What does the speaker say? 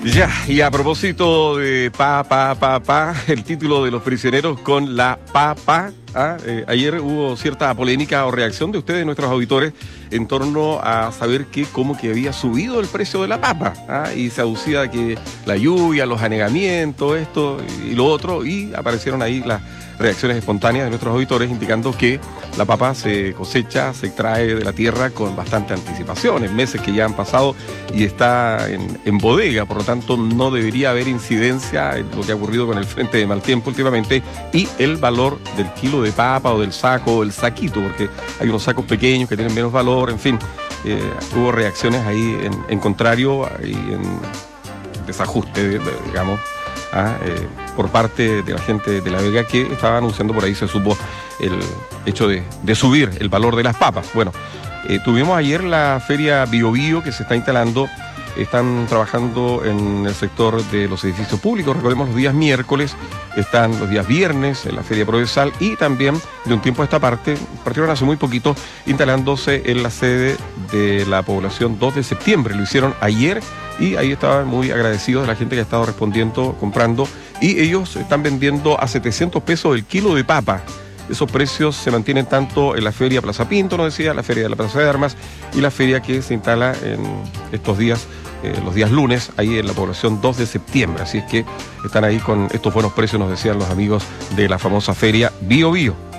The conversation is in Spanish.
Ya, y a propósito de el título de los prisioneros con la papa. Ayer hubo cierta polémica o reacción de ustedes, nuestros auditores, en torno a saber cómo que había subido el precio de la papa. Y se aducía que la lluvia, los anegamientos, esto y lo otro, y aparecieron ahí las reacciones espontáneas de nuestros auditores indicando que la papa se cosecha, se extrae de la tierra con bastante anticipación, en meses que ya han pasado y está en bodega, por lo tanto no debería haber incidencia en lo que ha ocurrido con el frente de mal tiempo últimamente y el valor del kilo de papa o del saco o el saquito, porque hay unos sacos pequeños que tienen menos valor, en fin, hubo reacciones ahí en contrario y en desajuste, digamos, por parte de la gente de La Vega que estaba anunciando, por ahí se supo el hecho de subir el valor de las papas. Bueno, tuvimos ayer la feria Bio Bio que se está instalando. Están trabajando en el sector de los edificios públicos, recordemos los días miércoles, están los días viernes en la Feria Provenzal y también de un tiempo a esta parte, partieron hace muy poquito, instalándose en la sede de la población 2 de septiembre. Lo hicieron ayer y ahí estaban muy agradecidos de la gente que ha estado respondiendo, comprando, y ellos están vendiendo a 700 pesos el kilo de papa. Esos precios se mantienen tanto en la Feria Plaza Pinto, nos decía, la Feria de la Plaza de Armas y la feria que se instala en estos días, los días lunes, ahí en la población 2 de septiembre. Así es que están ahí con estos buenos precios, nos decían los amigos de la famosa feria Bio Bio.